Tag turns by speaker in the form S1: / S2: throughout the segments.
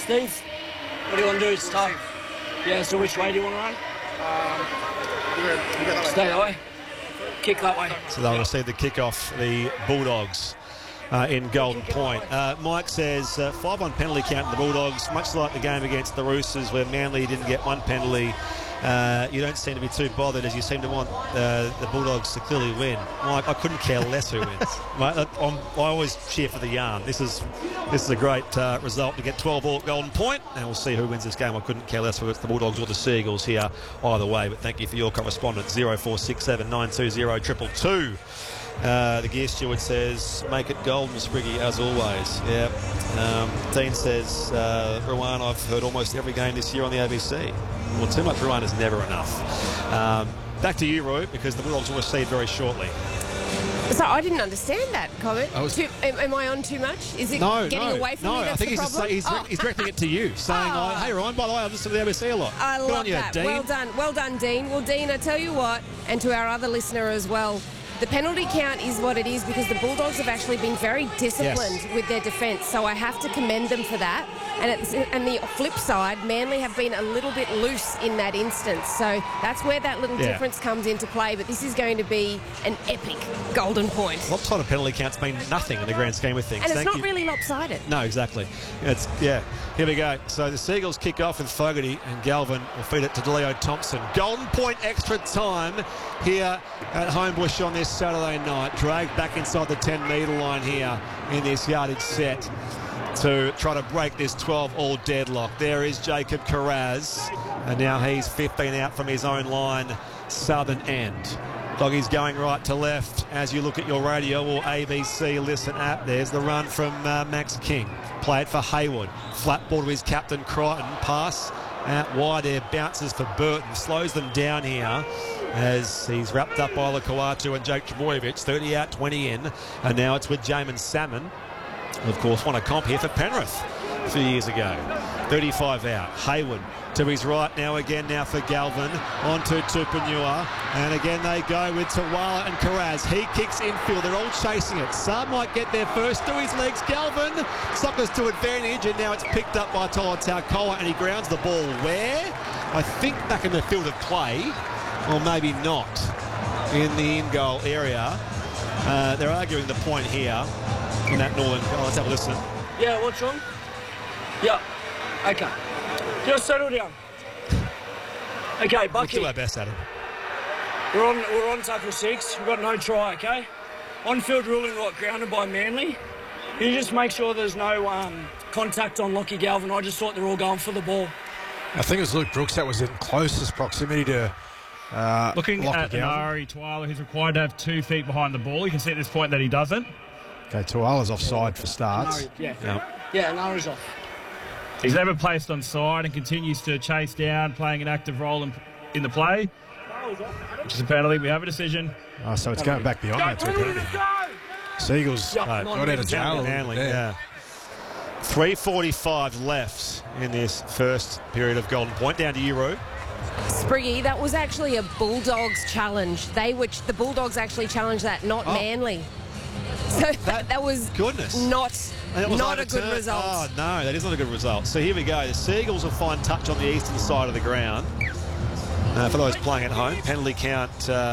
S1: Steve, what do you want to do? It's tough. Yeah, so which way do you want to run? Stay that way. Kick that way.
S2: So they'll receive the kick-off, the Bulldogs. In Golden Point. Mike says 5-on penalty count in the Bulldogs, much like the game against the Roosters where Manly didn't get one penalty. You don't seem to be too bothered as you seem to want the Bulldogs to clearly win. Mike, I couldn't care less who wins. I always cheer for the yarn. This is a great result to get 12 all at Golden Point, and we'll see who wins this game. I couldn't care less whether it's the Bulldogs or the Seagulls here either way, but thank you for your correspondence. 0467 920 222. The gear steward says, make it golden, Spriggy, as always. Yeah. Dean says, Rowan, I've heard almost every game this year on the ABC. Well, too much Rowan is never enough. Back to you, Roy, because the Bulldogs will receive very shortly.
S3: So I didn't understand that comment. Am I on too much? Is it getting away from me? That's
S2: I think he's directing it to you, saying, hey, Ryan, by the way, I've listened to the ABC a lot.
S3: I love that. Dean. Well done, Dean. Well, Dean, I tell you what, and to our other listener as well, the penalty count is what it is because the Bulldogs have actually been very disciplined with their defence, so I have to commend them for that. And the flip side, Manly have been a little bit loose in that instance, so that's where that little difference comes into play. But this is going to be an epic Golden Point.
S2: Lopsided penalty counts mean nothing in the grand scheme of things.
S3: And it's not really lopsided.
S2: No, exactly. Here we go. So the Seagulls kick off with Fogarty, and Galvin will feed it to DeLeo Thompson. Golden Point extra time here at Homebush on this Saturday night. Dragged back inside the 10-metre line here in this yardage set to try to break this 12-all deadlock. There is Jacob Carraz, and now he's 15 out from his own line, southern end. Doggies going right to left as you look at your radio or ABC Listen app. There's the run from Max King. Play it for Hayward. Flat ball to his captain Crichton. Pass out wide there. Bounces for Burton. Slows them down here as he's wrapped up by Lakawatu and Jake Trbojevic. 30 out, 20 in. And now it's with Jamin Salmon. Of course, won a comp here for Penrith a few years ago. 35 out. Hayward to his right now for Galvin. On to Tupanua. And again they go with Tawala and Carraz. He kicks infield. They're all chasing it. Saab might get there first. Through his legs. Galvin. Sockers to advantage. And now it's picked up by Tola Taukoa. And he grounds the ball where? I think back in the field of play. Or maybe not. In the in-goal area. They're arguing the point here. In that northern. Let's have a listen.
S1: Yeah, what's wrong? Yeah. Okay. Just settle down. Okay, Bucky.
S2: We'll do our best, Adam.
S1: We're on tackle 6. We've got no try, okay? On-field ruling got grounded by Manly. You just make sure there's no contact on Lockie Galvin. I just thought they're all going for the ball.
S4: I think it was Luke Brooks that was in closest proximity to
S5: looking at Ari Tuala, who's required to have 2 feet behind the ball. You can see at this point that he doesn't.
S4: Okay, Tuala's offside for starts.
S1: Nari's off.
S5: He's never placed on side and continues to chase down, playing an active role in the play, which is a penalty. We have a decision.
S4: Oh, so it's going back beyond that to a penalty. Seagulls got out of jail.
S2: Manly, 3:45 left in this first period of Golden Point. Down to you, Roo.
S3: Spriggy, that was actually a Bulldogs challenge. The Bulldogs actually challenged that, not Manly. So that was not a good result.
S2: Oh, no, that is not a good result. So here we go. The Seagulls will find touch on the eastern side of the ground. For those playing at home, penalty count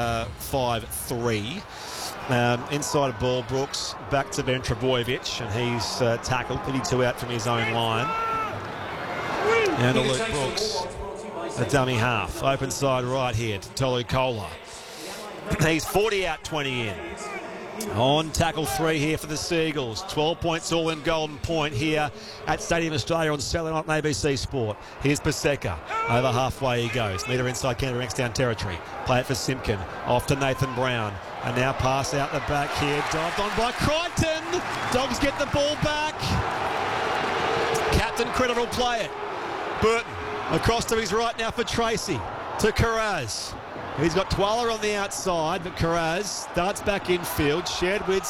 S2: 5-3. Inside of ball, Brooks back to Ben Trbojevic, and he's tackled, 32 out from his own line. And to Luke Brooks, a dummy half. Open side right here to Tolu Kola. He's 40 out, 20 in. On tackle 3 here for the Seagulls. 12 points all in Golden Point here at Stadium Australia on Saturday night on ABC Sport. Here's Paseka. Over halfway he goes. Metre inside Canberra Bankstown territory. Play it for Simpkin. Off to Nathan Brown. And now pass out the back here. Dived on by Crichton. Dogs get the ball back. Captain Crichton will play it. Burton across to his right now for Tracy. To Carraz. He's got Tuala on the outside, but Carraz starts back infield, shared with